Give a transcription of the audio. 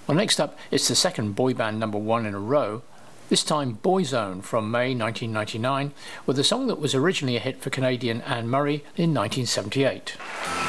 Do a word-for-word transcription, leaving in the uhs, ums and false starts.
Well, next up, it's the second boy band number one in a row, this time Boyzone from May nineteen ninety-nine, with a song that was originally a hit for Canadian Anne Murray in nineteen seventy-eight.